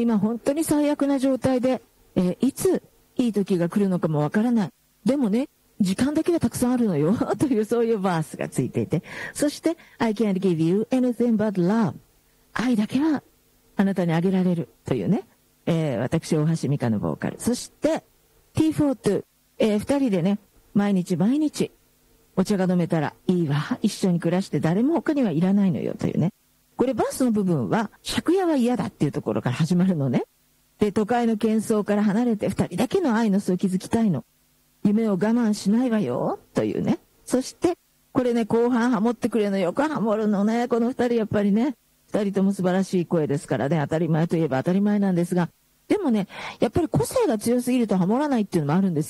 今本当に最悪な状態で、いついい時が来るのかもわからない。でもね、時間だけはたくさんあるのよというそういうバースがついていて、そして I can't give you anything but love。 愛だけはあなたにあげられるというね、私大橋美香のボーカル、そして T42、二人でね、毎日毎日お茶が飲めたらいいわ、一緒に暮らして誰も他にはいらないのよというね。これバースの部分は借家は嫌だっていうところから始まるのね。で、都会の喧騒から離れて二人だけの愛の巣を築きたいの。夢を我慢しないわよというね。そしてこれね、後半ハモってくれるのよくハモるのね。この二人やっぱりね、二人とも素晴らしい声ですからね、当たり前といえば当たり前なんですが、でもね、やっぱり個性が強すぎるとハモらないっていうのもあるんです